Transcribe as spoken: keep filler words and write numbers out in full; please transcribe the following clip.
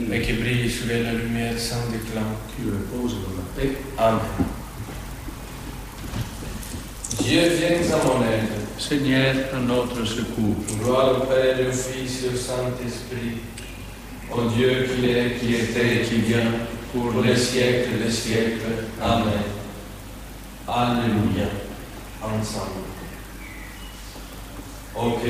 mais qui brille sur la lumière sans déclin. qui repose dans la paix. Amen. Dieu viens à mon aide. Seigneur, à notre secours. Gloire au Père, au Fils et au Saint-Esprit. Au Dieu qui est, qui était et qui vient, pour les siècles des siècles. Amen. Alléluia. Ensemble. Ok.